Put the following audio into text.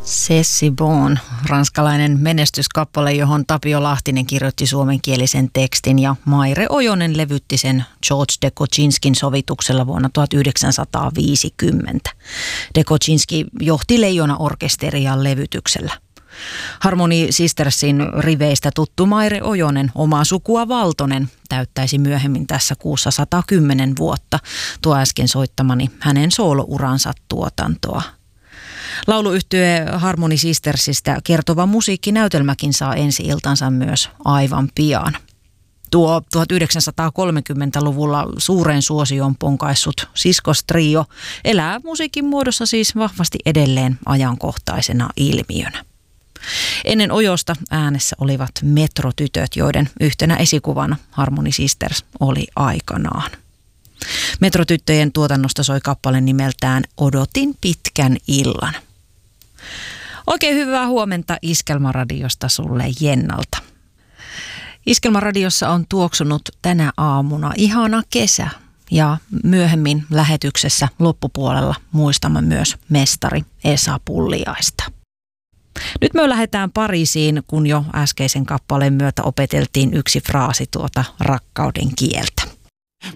C'est bon, ranskalainen menestyskappale, johon Tapio Lahtinen kirjoitti suomenkielisen tekstin ja Maire Ojonen levytti sen George de Kocinskin sovituksella vuonna 1950. De Kocinski johti Leijona-orkesteria levytyksellä. Harmony Sistersin riveistä tuttu Maire Ojonen, omaa sukua Valtonen, täyttäisi myöhemmin tässä kuussa 110 vuotta. Tuo äsken soittamani hänen soolouransa tuotantoa. Lauluyhtye Harmony Sistersistä kertova musiikkinäytelmäkin saa ensi-iltansa myös aivan pian. Tuo 1930-luvulla suureen suosioon ponkaissut siskostrio elää musiikin muodossa siis vahvasti edelleen ajankohtaisena ilmiönä. Ennen Ojosta äänessä olivat Metrotytöt, joiden yhtenä esikuvana Harmony Sisters oli aikanaan. Metrotyttöjen tuotannosta soi kappale nimeltään Odotin pitkän illan. Oikein hyvää huomenta Iskelmaradiosta sulle Jennalta. Iskelmaradiossa on tuoksunut tänä aamuna ihana kesä ja myöhemmin lähetyksessä loppupuolella muistamme myös mestari Esa Pulliaista. Nyt me lähdetään Pariisiin, kun jo äskeisen kappaleen myötä opeteltiin yksi fraasi tuota rakkauden kieltä.